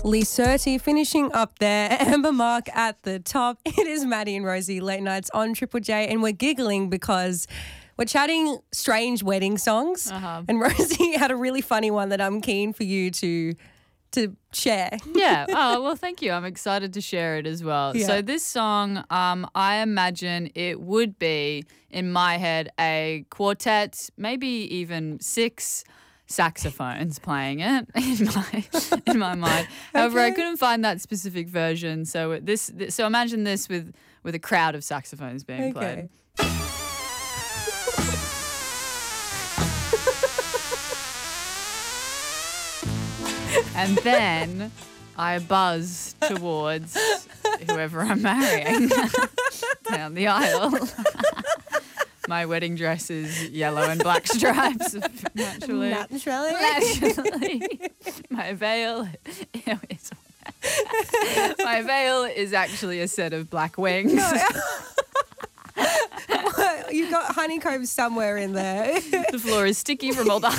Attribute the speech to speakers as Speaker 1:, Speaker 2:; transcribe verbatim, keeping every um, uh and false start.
Speaker 1: Lee Surtee finishing up there. Amber Mark at the top. It is Maddie and Rosie late nights on Triple J, and we're giggling because we're chatting strange wedding songs.
Speaker 2: Uh-huh.
Speaker 1: And Rosie had a really funny one that I'm keen for you to to share.
Speaker 2: Yeah. Oh, well, thank you. I'm excited to share it as well.
Speaker 1: Yeah.
Speaker 2: So this song, um, I imagine it would be, in my head, a quartet, maybe even six saxophones playing it in my in my mind. However, I
Speaker 1: Okay.
Speaker 2: couldn't find that specific version. So this, this so imagine this with with a crowd of saxophones being
Speaker 1: Okay.
Speaker 2: played. And then I buzz towards whoever I'm marrying down the aisle. My wedding dress is yellow and black stripes, naturally.
Speaker 1: Naturally.
Speaker 2: Naturally. My veil is, my veil is actually a set of black wings.
Speaker 1: You got honeycomb somewhere in there.
Speaker 2: The floor is sticky from all the